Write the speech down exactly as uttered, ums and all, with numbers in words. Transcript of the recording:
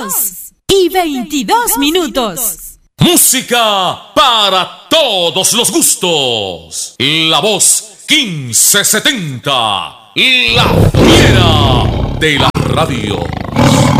dos y veintidós minutos. Música para todos los gustos. La voz quince setenta. La fiera de la radio.